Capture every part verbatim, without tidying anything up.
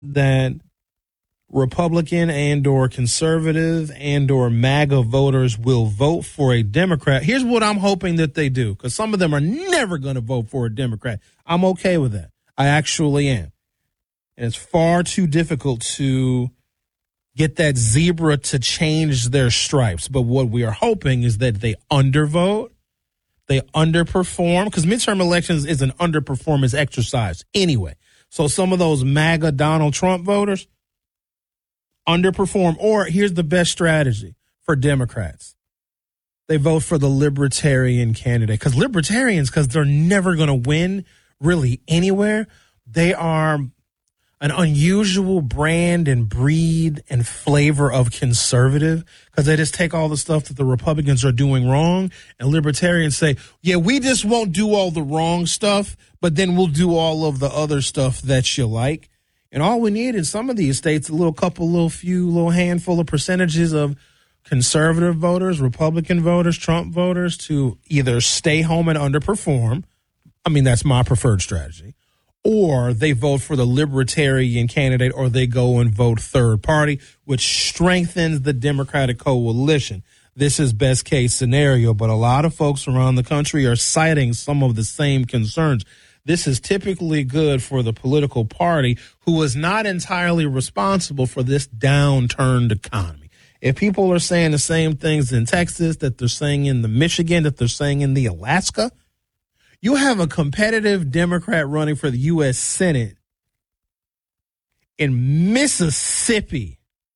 that Republican and or conservative and or MAGA voters will vote for a Democrat. Here's what I'm hoping that they do, because some of them are never going to vote for a Democrat. I'm okay with that. I actually am. And it's far too difficult to get that zebra to change their stripes. But what we are hoping is that they undervote, they underperform, because midterm elections is an underperformance exercise anyway. So some of those MAGA Donald Trump voters underperform. Or here's the best strategy for Democrats. They vote for the libertarian candidate, because libertarians, because they're never going to win really anywhere. They are an unusual brand and breed and flavor of conservative, because they just take all the stuff that the Republicans are doing wrong, and libertarians say, yeah, we just won't do all the wrong stuff, but then we'll do all of the other stuff that you like. And all we need in some of these states, a little couple, little few, little handful of percentages of conservative voters, Republican voters, Trump voters to either stay home and underperform. I mean, that's my preferred strategy. Or they vote for the libertarian candidate, or they go and vote third party, which strengthens the Democratic coalition. This is best case scenario, but a lot of folks around the country are citing some of the same concerns. This is typically good for the political party who is not entirely responsible for this downturned economy. If people are saying the same things in Texas that they're saying in the Michigan, that they're saying in the Alaska, you have a competitive Democrat running for the U S Senate in Mississippi.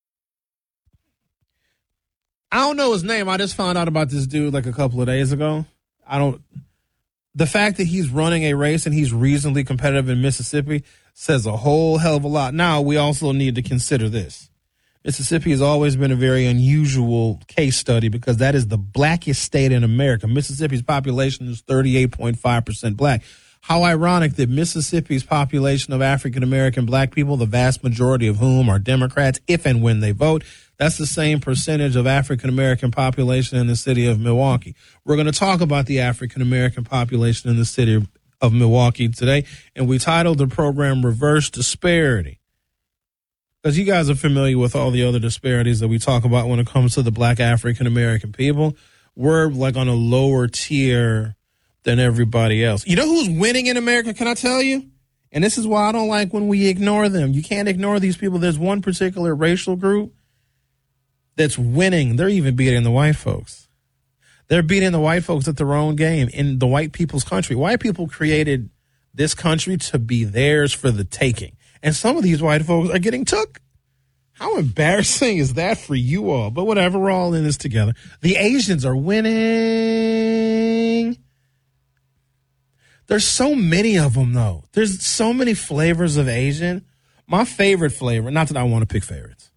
I don't know his name. I just found out about this dude like a couple of days ago. I don't. The fact that he's running a race and he's reasonably competitive in Mississippi says a whole hell of a lot. Now, we also need to consider this. Mississippi has always been a very unusual case study because that is the blackest state in America. Mississippi's population is thirty-eight point five percent black. How ironic that Mississippi's population of African-American black people, the vast majority of whom are Democrats, if and when they vote, that's the same percentage of African-American population in the city of Milwaukee. We're going to talk about the African-American population in the city of Milwaukee today, and we titled the program Reverse Disparity, because you guys are familiar with all the other disparities that we talk about when it comes to the black African-American people. We're like on a lower tier than everybody else. You know who's winning in America, can I tell you? And this is why I don't like when we ignore them. You can't ignore these people. There's one particular racial group that's winning. They're even beating the white folks. They're beating the white folks at their own game in the white people's country. White people created this country to be theirs for the taking. And some of these white folks are getting took. How embarrassing is that for you all? But whatever, we're all in this together. The Asians are winning. There's so many of them, though. There's so many flavors of Asian. My favorite flavor, not that I want to pick favorites.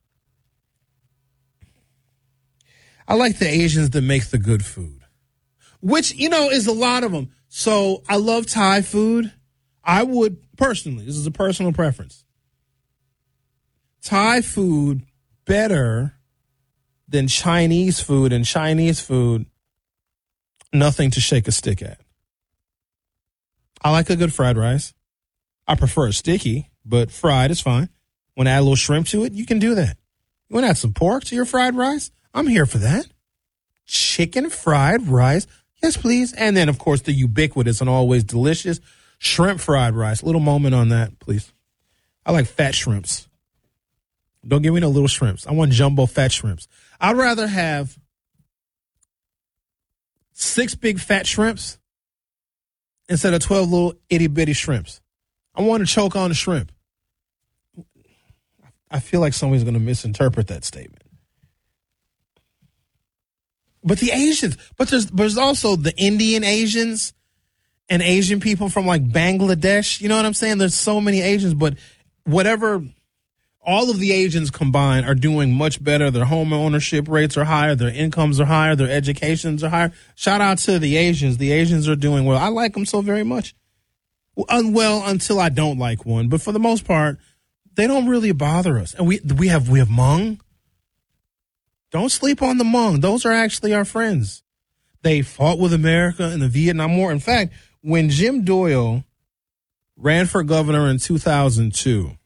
I like the Asians that make the good food, which, you know, is a lot of them. So I love Thai food. I would personally, this is a personal preference, Thai food better than Chinese food, and Chinese food, nothing to shake a stick at. I like a good fried rice. I prefer it sticky, but fried is fine. Want to add a little shrimp to it? You can do that. You want to add some pork to your fried rice? I'm here for that. Chicken fried rice. Yes, please. And then, of course, the ubiquitous and always delicious shrimp fried rice. A little moment on that, please. I like fat shrimps. Don't give me no little shrimps. I want jumbo fat shrimps. I'd rather have six big fat shrimps instead of twelve little itty bitty shrimps. I want to choke on the shrimp. I feel like somebody's going to misinterpret that statement. But the Asians, but there's there's also the Indian Asians and Asian people from like Bangladesh. You know what I'm saying? There's so many Asians, but whatever, all of the Asians combined are doing much better. Their home ownership rates are higher. Their incomes are higher. Their educations are higher. Shout out to the Asians. The Asians are doing well. I like them so very much. Well, until I don't like one. But for the most part, they don't really bother us. And we we have we have Hmong. Don't sleep on the Hmong. Those are actually our friends. They fought with America in the Vietnam War. In fact, when Jim Doyle ran for governor in two thousand two,